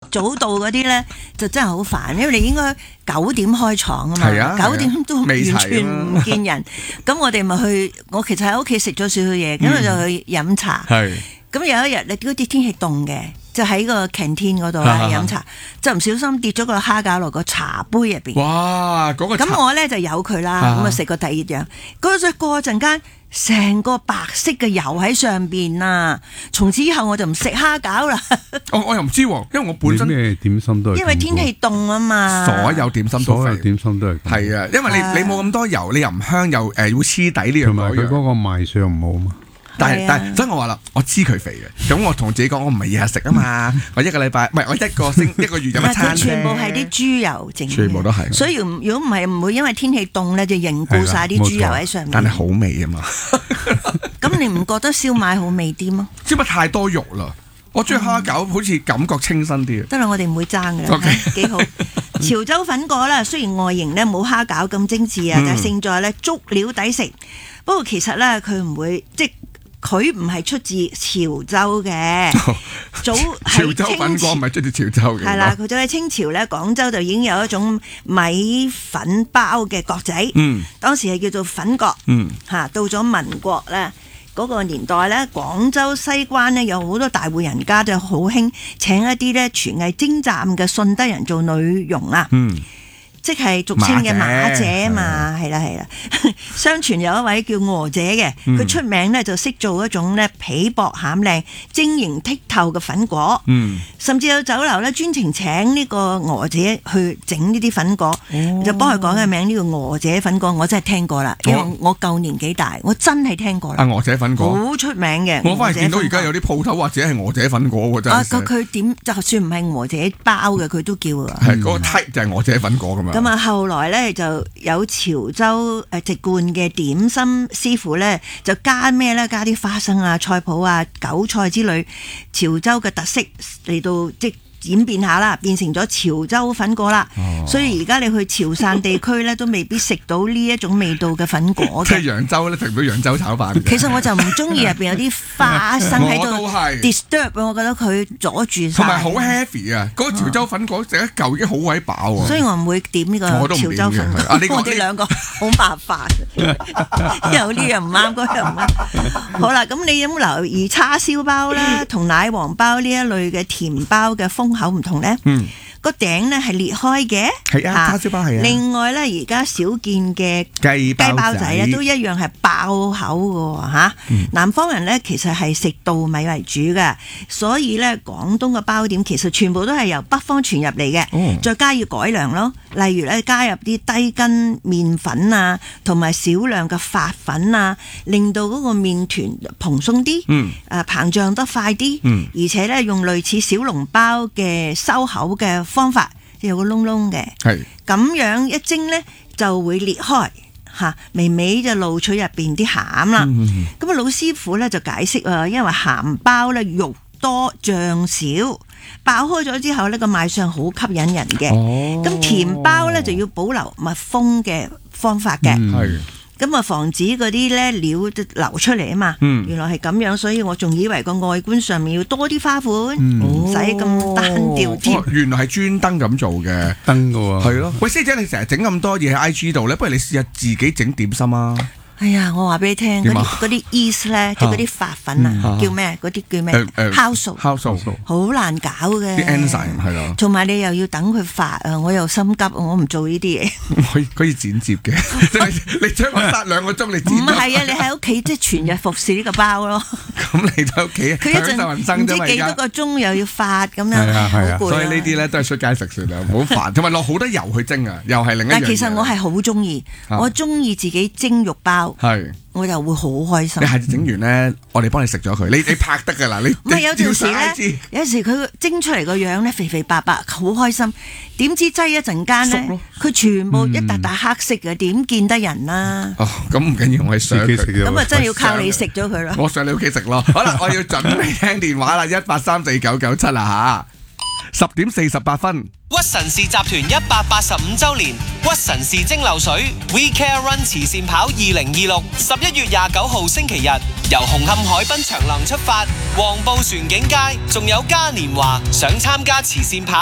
早到嗰啲咧就真係好煩，因為你應該9點開廠啊嘛，9點都完全唔見人。咁我哋咪去，我其實喺屋企食咗少少嘢，咁我就去飲茶。咁有一日你嗰啲天氣凍嘅，就喺個 canteen 嗰度啦飲茶，就唔小心跌咗個蝦餃落個茶杯入邊。 哇！嗰個咁我咧就由佢啦，咁啊食個第二樣。嗰陣間成個白色嘅油喺上邊啊！從此以後我就唔食蝦餃啦。 我又唔知喎，因為我本身咩點心都係。 因為天氣凍啊嘛。 所有點心都係。係啊，因為你冇咁多油，你又唔香，又會黐底呢樣。 同埋佢嗰個賣相唔好啊嘛。 但係，所以我話啦，我知佢肥嘅，咁我同自己講，我唔係日日食啊嘛，我一個禮拜，唔係我一個月飲一餐。 全部係啲豬油整嘅， 全部都係。 所以如果唔係，唔會因為天氣凍咧就凝固晒啲豬油喺上面。 但係好味啊嘛。 咁你唔覺得燒賣好味啲嗎？ 燒賣太多肉啦，我中意蝦餃，好似感覺清新啲。 得啦，我哋唔會爭㗎啦，幾好。潮州粉果啦，雖然外形咧冇蝦餃咁精緻啊，但係勝在咧足料抵食。不過其實咧佢唔會即佢唔係出自潮州嘅， 潮州粉果唔係出自潮州嘅。 係啦，佢就喺清朝咧，廣州就已經有一種米粉包嘅角仔，當時係叫做粉角。到咗民國咧嗰個年代咧，廣州西關咧有好多大戶人家就好興請一啲咧廚藝精湛嘅順德人做女傭啊。即係俗稱嘅馬姐啊嘛，係啦。相傳有一位叫娥姐嘅，佢出名咧就識做一種咧皮薄餡靚、晶瑩剔透嘅粉果。甚至有酒樓咧專程請呢個娥姐去整呢啲粉果，就幫佢改嘅名呢個娥姐粉果。我真係聽過啦，因為我夠年紀大，我真係聽過啦。 娥姐粉果好出名嘅。 我反而見到而家有啲鋪頭或者係娥姐粉果喎，真係。 佢點就算唔係娥姐包嘅，佢都叫啊。 係嗰個 type 就係娥姐粉果咁樣。 咁啊，後來咧就有潮州籍貫嘅點心師傅咧，就加咩咧？加啲花生啊、菜脯啊、韭菜之類潮州嘅特色嚟到即演變下啦，變成咗潮州粉果啦。所以而家你去潮汕地區咧，都未必食到呢一種味道嘅粉果嘅。 即係揚州咧，食唔到揚州炒飯。 其實我就唔中意入邊有啲花生喺度 disturb， 我覺得佢阻住晒。 同埋好 heavy 啊！嗰個潮州粉果食一嚿已經好鬼飽啊！ 所以我唔會點呢個潮州粉果。我哋兩個好麻煩，有呢樣唔啱，嗰樣唔啱。好啦，咁你有冇留意叉燒包啦，同奶黃包呢一類嘅甜包嘅封口唔同咧？個頂咧係裂開嘅， 係啊，叉燒包係啊。 另外咧，而家少見嘅雞包仔咧都一樣係爆口嘅嚇。南方人咧其實係食稻米為主嘅，所以咧廣東嘅包點其實全部都係由北方傳入嚟嘅，再加以改良咯。例如咧加入啲低筋麵粉啊，同埋少量嘅發粉啊，令到嗰個麵團蓬鬆啲，膨脹得快啲，而且咧用類似小籠包嘅收口嘅方法，有個窿窿嘅，咁樣一蒸呢就會裂開嚇，微微就露出入邊啲餡啦。咁老師傅咧就解釋啊，因為鹹包咧肉多醬少，爆開咗之後呢個賣相好吸引人嘅。咁甜包咧就要保留密封嘅方法嘅。咁啊，防止嗰啲咧料流出嚟啊嘛。原來係咁樣，所以我仲以為個外觀上面要多啲花款，唔使咁單調添。 原來係專登咁做嘅， 登㗎喎。係咯。 喂，師姐，你成日整咁多嘢喺 IG 度咧，不如你試下自己整點心啊！ 哎呀，我話俾你聽，嗰啲 yeast 咧，即係嗰啲發粉啊，叫咩？嗰啲叫咩？酵素，好難搞嘅。 啲 enzyme 係咯。 同埋你又要等佢發啊，我又心急，我唔做呢啲嘢。 可以剪接嘅，你將我殺2個鐘，你剪。 唔係啊，你喺屋企即係全日服侍呢個包咯。 咁你喺屋企享受人生啫嘛，而家。唔知幾多個鐘又要發咁樣，好攰。所以呢啲咧都係出街食算啦，唔好煩。同埋落好多油去蒸啊，又係另一樣嘢。但其實我係好中意，我中意自己蒸肉包。我就會好開心。 你下次整完咧，我哋幫你食咗佢。你拍得噶啦，你唔係有陣時咧，有時佢蒸出嚟個樣咧肥肥白白，好開心。點知擠一陣間咧，佢全部一笪笪黑色嘅，點見得人啦？ 哦，咁唔緊要，我係上佢。 咁啊，真係要靠你食咗佢啦。 我上你屋企食咯。好啦，我要準備聽電話啦，1834997啦嚇。10點48分。 屈臣氏集團185周年屈臣氏蒸餾水 We Care Run 慈善跑2026 11月29號星期日，由紅磡海濱長廊出發，黃埔船景街，仲有嘉年華。想參加慈善跑